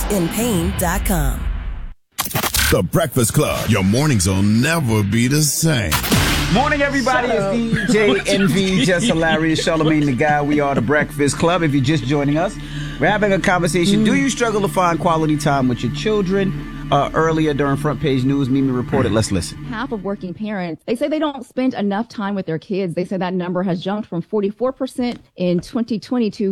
CourageInPain.com. The Breakfast Club. Your mornings will never be the same. Morning, everybody. It's DJ NV, just hilarious. Charlamagne the Guy. We are the Breakfast Club. If you're just joining us, we're having a conversation. Do you struggle to find quality time with your children? Earlier during Front Page News, Mimi reported. Let's listen. Half of working parents, they say they don't spend enough time with their kids. They say that number has jumped from 44% in 2020 to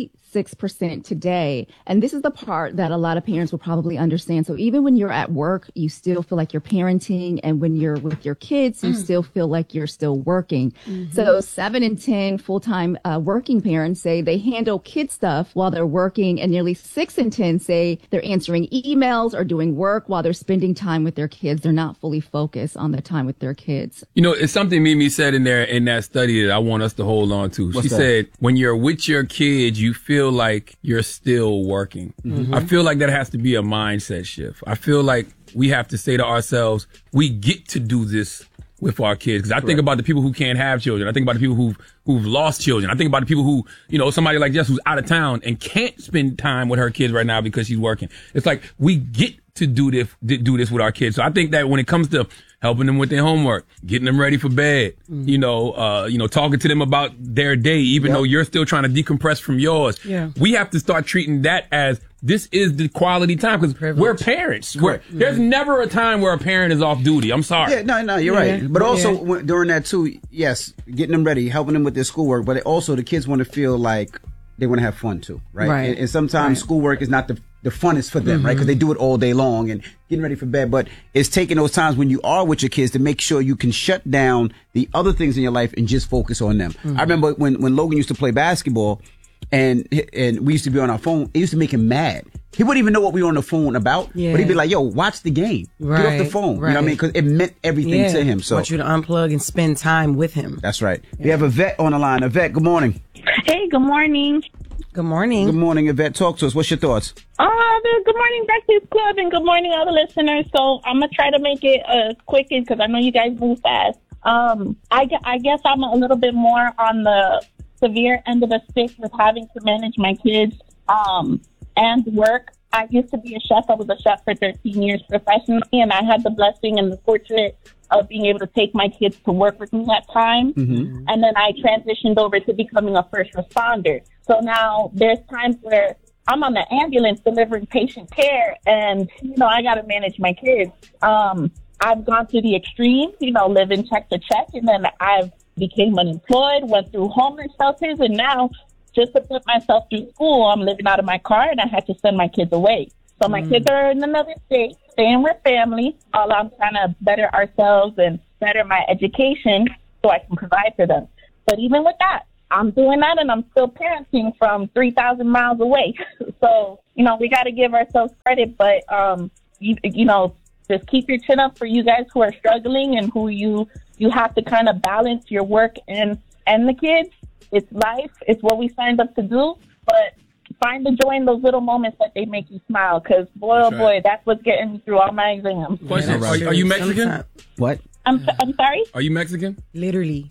56% today. And this is the part that a lot of parents will probably understand. So even when you're at work, you still feel like you're parenting. And when you're with your kids, you still feel like you're still working. So 7 in 10 full-time working parents say they handle kid stuff while they're working. And nearly 6 in 10 say they're answering emails or doing work while they're spending time with their kids. They're not fully focused on the time with their kids. You know, it's something Mimi said in there in that study that I want us to hold on to. She said, when you're with your kids, you feel like you're still working. I feel like that has to be a mindset shift. I feel like we have to say to ourselves, we get to do this with our kids. Because I think about the people who can't have children. I think about the people who've lost children. I think about the people who, you know, somebody like Jess who's out of town and can't spend time with her kids right now because she's working. It's like we get to do this with our kids. So I think that when it comes to helping them with their homework, getting them ready for bed, you know, talking to them about their day, even though you're still trying to decompress from yours. We have to start treating that as this is the quality time because we're parents. There's never a time where a parent is off duty. I'm sorry. Yeah, no, you're right. But also during that too, yes, getting them ready, helping them with their schoolwork, but also the kids want to feel like they want to have fun too, right? And sometimes schoolwork is not the funnest for them, right? Because they do it all day long and getting ready for bed. But it's taking those times when you are with your kids to make sure you can shut down the other things in your life and just focus on them. I remember when Logan used to play basketball and we used to be on our phone, it used to make him mad. He wouldn't even know what we were on the phone about, but he'd be like, yo, watch the game. Get off the phone. You know what I mean? Because it meant everything to him. So I want you to unplug and spend time with him. That's right. We have Yvette on the line. Yvette, good morning. Hey, good morning. Good morning. Good morning, Yvette. Talk to us. What's your thoughts? Good morning, Breakfast Club, and good morning, all the listeners. So I'm going to try to make it quick because I know you guys move fast. I guess I'm a little bit more on the severe end of the stick with having to manage my kids and work. I used to be a chef. I was a chef for 13 years professionally, and I had the blessing and the fortune of being able to take my kids to work with me at times. And then I transitioned over to becoming a first responder. So now there's times where I'm on the ambulance delivering patient care and, you know, I got to manage my kids. I've gone to the extremes, you know, living check to check, and then I've became unemployed, went through homeless shelters, and now just to put myself through school, I'm living out of my car and I had to send my kids away. So my kids are in another state, staying with family, while I'm trying to better ourselves and better my education so I can provide for them. But even with that, I'm doing that and I'm still parenting from 3,000 miles away. So, you know, we got to give ourselves credit, but, you know, just keep your chin up for you guys who are struggling and who you have to kind of balance your work and the kids. It's life. It's what we signed up to do, but find the joy in those little moments that they make you smile. Because boy, that's what's getting me through all my exams. Question: Are you Mexican? What? I'm sorry. Are you Mexican? Literally.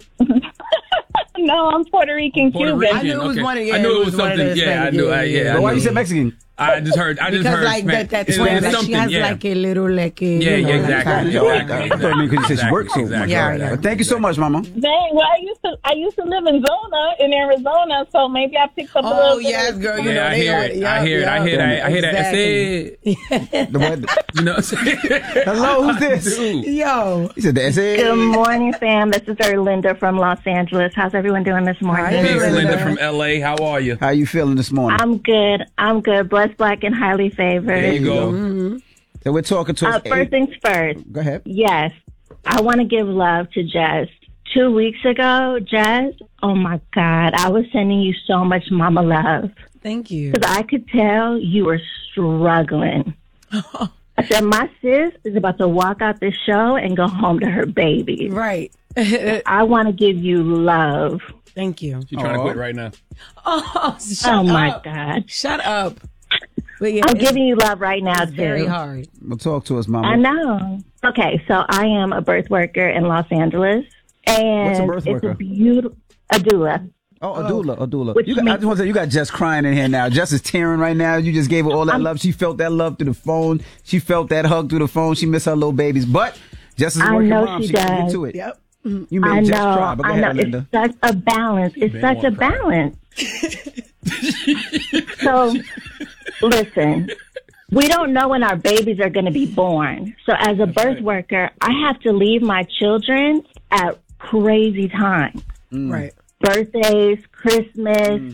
No, I'm Puerto Rican, Cuban. I knew it was one of I knew it was something. Yeah, I knew. But why you said Mexican? I just heard. Because like that twin, like she has like a little like a exactly. I thought because you said she works so much. Yeah. Thank you so much, Mama. Dang, well, I used to live in Zona, in Arizona, so maybe I picked up a little. Oh yes, girl. You know, I hear it. I hear that. You know. Hello, who's this? Yo. He said the essay. Good morning, fam. This is Linda from Los Angeles. How's everyone doing this morning? Thanks, Linda from LA. How are you? How you feeling this morning? I'm good. Blessed, black, and highly favored. There you go. So we're talking to first things first. Go ahead. Yes. I want to give love to Jess. 2 weeks ago, Jess, oh my God, I was sending you so much mama love. Thank you. Because I could tell you were struggling. I said, my sis is about to walk out this show and go home to her baby. Right. I want to give you love. Thank you. She's trying to quit right now. Oh, shut up. My God. Shut up. But yeah, I'm giving you love right now, too. Very hard. Well, talk to us, Mama. I know. Okay, so I am a birth worker in Los Angeles. And what's a birth worker? It's a beautiful, a doula. Oh, a doula. I just want to say, you got Jess crying in here now. Jess is tearing right now. You just gave her all that love. She felt that love through the phone. She felt that hug through the phone. She missed her little babies. But Jess is a working mom. She can get to it. Yep. You made Jess cry. But go ahead, Linda. It's such a balance. It's such a balance. So, listen. We don't know when our babies are going to be born. So as a birth worker, I have to leave my children at crazy times. Right. Birthdays, Christmas,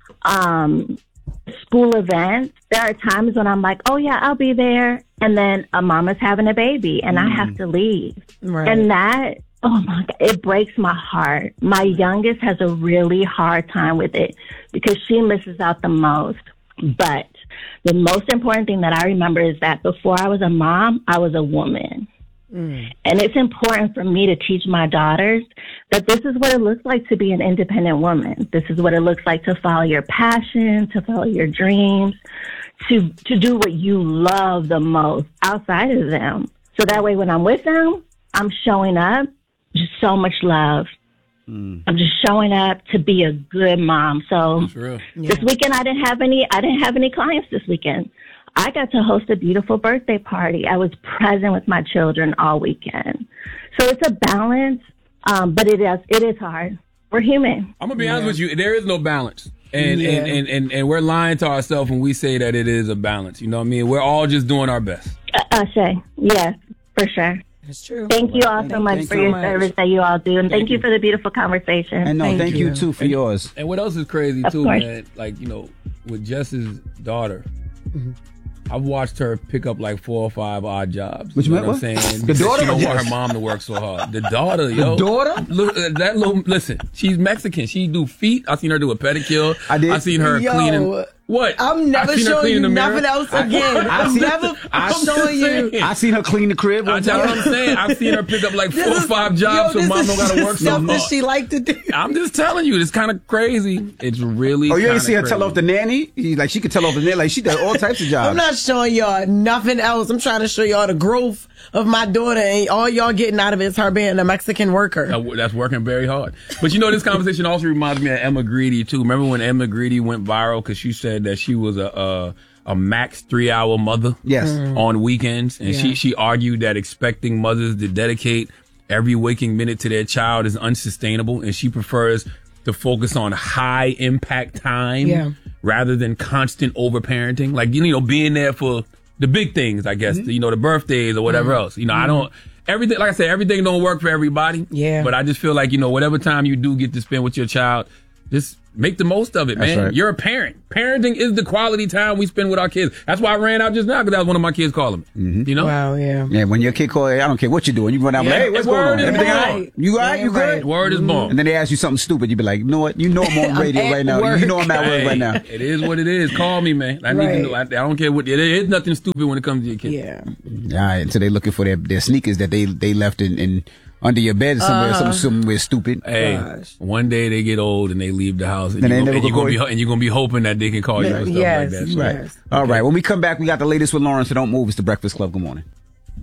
school events. There are times when I'm like, oh yeah, I'll be there. And then a mama's having a baby and I have to leave. Right. And that, oh my God, it breaks my heart. My youngest has a really hard time with it because she misses out the most. But the most important thing that I remember is that before I was a mom, I was a woman. And it's important for me to teach my daughters that this is what it looks like to be an independent woman. This is what it looks like to follow your passion, to follow your dreams, to do what you love the most outside of them. So that way when I'm with them, I'm showing up, just so much love. I'm just showing up to be a good mom. So this weekend I didn't have any clients this weekend. I got to host a beautiful birthday party. I was present with my children all weekend. So it's a balance, but it is hard. We're human. I'm gonna be honest with you. There is no balance, and we're lying to ourselves when we say that it is a balance. You know what I mean? We're all just doing our best. Shay, yes, for sure. It's true. Thank you all so much for your service that you all do. And thank you for the beautiful conversation. And no, thank you too for yours. And what else is crazy too, man? Like, you know, with Jess's daughter, I've watched her pick up like 4 or 5 odd jobs. What you meant? What I'm saying? The daughter? She don't want her mom to work so hard. The daughter, yo. The daughter? Look, that little, listen, she's Mexican. She do feet. I seen her do a pedicure. I seen her cleaning. What? I'm never showing you nothing else again. I'm never showing you. I seen her clean the crib. That's what I'm saying. I've seen her pick up like 4 or 5 jobs, so mom don't gotta work so hard. That she like to do. I'm just telling you, it's kind of crazy. It's really. Oh, you ain't see her tell off the nanny? She could tell off the nanny. Like she does all types of jobs. I'm not showing y'all nothing else. I'm trying to show y'all the growth of my daughter, and all y'all getting out of it is her being a Mexican worker. That's working very hard. But you know, this conversation also reminds me of Emma Greedy too. Remember when Emma Greedy went viral because she said that she was a max 3-hour mother on weekends, and she argued that expecting mothers to dedicate every waking minute to their child is unsustainable, and she prefers to focus on high impact time rather than constant overparenting, like, you know, being there for the big things, I guess, you know, the birthdays or whatever else. You know, I don't, everything, like I said, everything don't work for everybody. Yeah. But I just feel like, you know, whatever time you do get to spend with your child, just make the most of it, man. Right. You're a parent. Parenting is the quality time we spend with our kids. That's why I ran out just now, because that was one of my kids calling me. You know? Wow, yeah, when your kid calls, I don't care what you're doing. You run out, hey, what's going on? Everything all right? You all right? You good? Word is born. And then they ask you something stupid. You be like, you know what? You know I'm on radio right now. You know I'm at work right now. It is what it is. Call me, man. I need to know. I don't care what. There is nothing stupid when it comes to your kids. Yeah. All right. So they looking for their sneakers that they left in under your bed somewhere stupid. Hey, one day they get old and they leave the house, and you're gonna be hoping that they can call you for stuff like that. Yes. Right. All right. When we come back, we got the latest with Lauren. So don't move. It's the Breakfast Club. Good morning.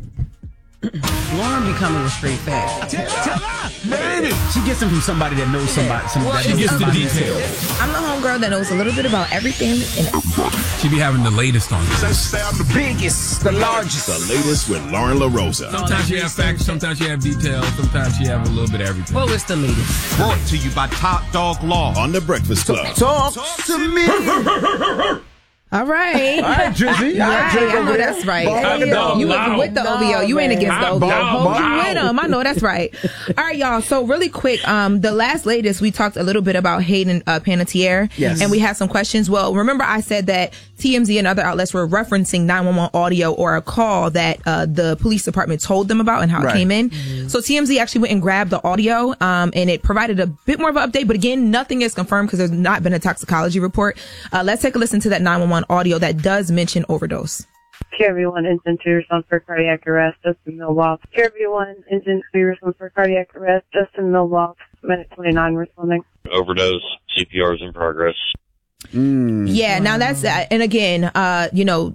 Lauren becoming a straight fat. Baby. She gets them from somebody that knows somebody. She gets the details. I'm the homegirl that knows a little bit about everything and everybody. She be having the latest on this. The biggest, the largest. The latest with Lauren LaRosa. Sometimes she have facts, sometimes she have details, sometimes she have a little bit of everything. Well, it's the latest. Brought to you by Top Dog Law. On the Breakfast Club. Talk to me. All right. All right, Drizzy. I know that's right. You was with the OVO. You ain't against the OVO. Hold you with them. I know that's right. All right, y'all. So really quick, the latest, we talked a little bit about Hayden Panettiere. Yes. And we had some questions. Well, remember I said that TMZ and other outlets were referencing 911 audio or a call that the police department told them about and how it came in. So TMZ actually went and grabbed the audio, and it provided a bit more of an update. But again, nothing is confirmed because there's not been a toxicology report. Let's take a listen to that 911 audio that does mention overdose. KRV1 engine 2 respond for cardiac arrest, Justin Milwaukee. KRV1 engine 3 respond for cardiac arrest, Justin Milwaukee. Minute 29 responding. Overdose, CPR is in progress. Yeah, now that's, and again, you know,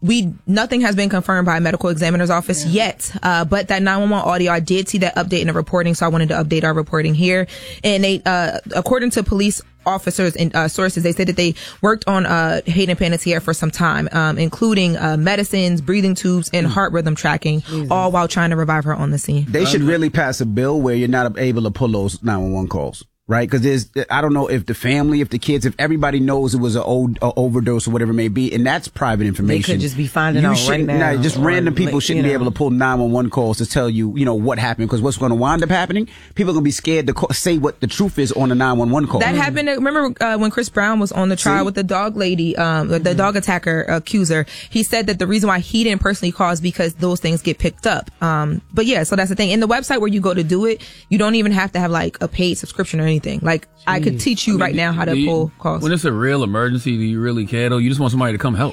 nothing has been confirmed by a medical examiner's office yet. But that 911 audio, I did see that update in the reporting, so I wanted to update our reporting here. And they, according to police officers and sources, they said that they worked on Hayden Panettiere for some time, including medicines, breathing tubes, and heart rhythm tracking, all while trying to revive her on the scene. They should really pass a bill where you're not able to pull those 911 calls. Right? Because I don't know if the family, if the kids, if everybody knows it was an overdose or whatever it may be, and that's private information. They could just be finding out right now. Just random people shouldn't be able to pull 911 calls to tell you, what happened. Because what's going to wind up happening, people are going to be scared to say what the truth is on the 911 call. That happened. Remember when Chris Brown was on the trial with the dog lady, the dog attacker accuser? He said that the reason why he didn't personally call is because those things get picked up. But yeah, so that's the thing. In the website where you go to do it, you don't even have to have like a paid subscription or anything. Like, I could teach you right now how to pull calls. When it's a real emergency, do you really care though? You just want somebody to come help.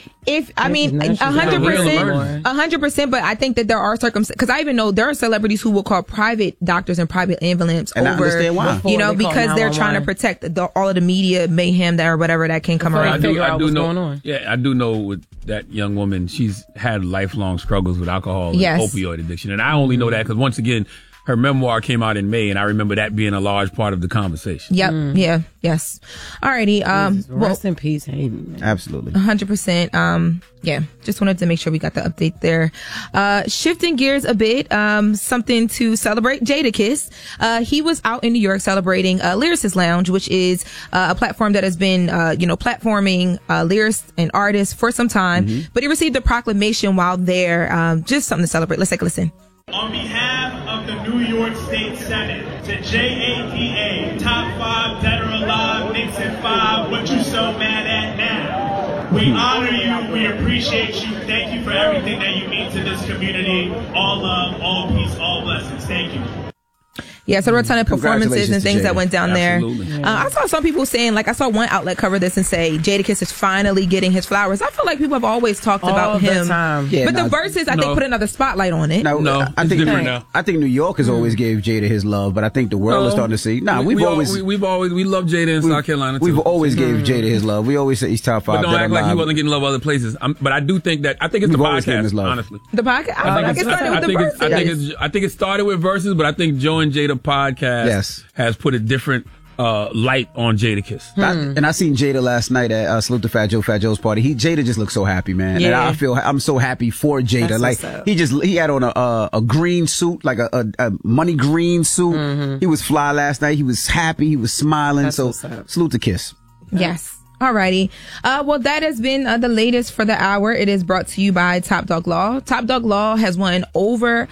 100%, but I think that there are circumstances, because I even know there are celebrities who will call private doctors and private ambulance and over, I understand why. Because they're trying to protect all of the media mayhem that or whatever that can come around. I do know. Yeah, I do know with that young woman, she's had lifelong struggles with alcohol and opioid addiction, and I only know that because once again, her memoir came out in May, and I remember that being a large part of the conversation. Yep. Yeah. Yes. Alrighty. Rest in peace, Hayden. Absolutely. 100%. Yeah. Just wanted to make sure we got the update there. Shifting gears a bit. Something to celebrate. Jadakiss. He was out in New York celebrating Lyricist Lounge, which is a platform that has been, platforming lyrics and artists for some time. Mm-hmm. But he received a proclamation while there. Just something to celebrate. Let's take a listen. On behalf of the New York State Senate, to JAPA, Top 5 Dead or Alive, Nixon 5, what you so mad at now? We honor you, we appreciate you, thank you for everything that you mean to this community. All love, all peace, all blessings. Thank you. Yeah, so there were a ton of performances and things that went down there. I saw some people saying, I saw one outlet cover this and say Jadakiss is finally getting his flowers. I feel like people have always talked about him. Yeah, but the verses, I think, put another spotlight on it. No, I think different now. I think New York has always gave Jada his love, but I think the world is starting to see. We love Jada in South Carolina too. We've always gave Jada his love. We always say he's top 5. But don't act like he wasn't getting love other places. But I do think that, I think it's the podcast, honestly. The podcast? I think it started with the verses. I think it started with verses, but I think Joe and Jada podcast has put a different light on Jadakiss. And I seen Jada last night at Salute to Fat Joe's party. Jada just looks so happy, man. Yeah. And I'm so happy for Jada. He had on a green suit, like a money green suit. Mm-hmm. He was fly last night. He was happy. He was smiling. So salute to Kiss. Yes. Alrighty. Well, that has been the latest for the hour. It is brought to you by Top Dog Law. Top Dog Law has won over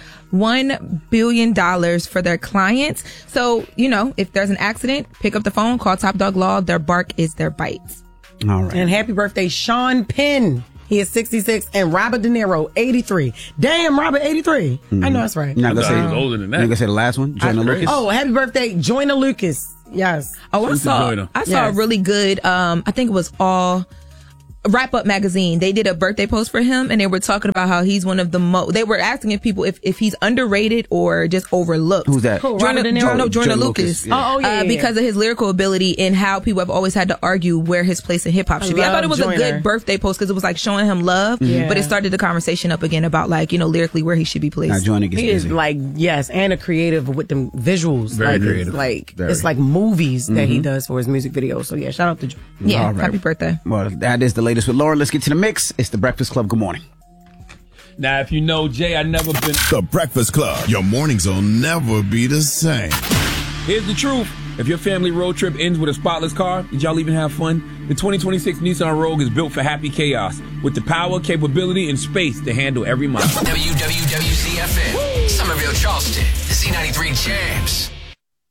$1 billion for their clients. So, if there's an accident, pick up the phone, call Top Dog Law. Their bark is their bite. All right. And happy birthday, Sean Penn. He is 66, and Robert De Niro, 83. Damn, Robert, 83. Mm-hmm. I know that's right. You're not older than that. You're going to say the last one? Joyner Lucas? Oh, happy birthday, Joyner Lucas. Yes. Oh, I saw a really good, I think it was all Wrap Up magazine. They did a birthday post for him, and they were talking about how he's one of the most. They were asking if people if he's underrated or just overlooked. Who's that? Joyner Lucas. Yeah. Because of his lyrical ability and how people have always had to argue where his place in hip hop should be. I thought it was a good birthday post because it was like showing him love, but it started the conversation up again about lyrically where he should be placed. Now Joyner gets busy. Is and a creative with them visuals. Very creative. It's like movies that he does for his music videos. So shout out to Joyner. Yeah, all right. Happy birthday. Well, that is the latest with Lauren. Let's get to the mix. It's the Breakfast Club. Good morning. Now, if you know Jay, I never been. The Breakfast Club. Your mornings will never be the same. Here's the truth. If your family road trip ends with a spotless car, did y'all even have fun? The 2026 Nissan Rogue is built for happy chaos with the power, capability, and space to handle every mile. WWWCFM, Somerville, Charleston, the C93 Jams.